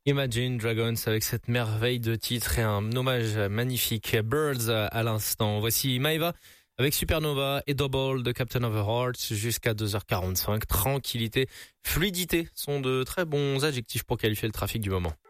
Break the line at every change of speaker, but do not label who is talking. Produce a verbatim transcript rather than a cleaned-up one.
Imagine Dragons avec cette merveille de titre et un hommage magnifique. Birds à l'instant. Voici Maeva avec Supernova et Double de Captain of the Hearts jusqu'à deux heures quarante-cinq. Tranquillité, fluidité sont de très bons adjectifs pour qualifier le trafic du moment.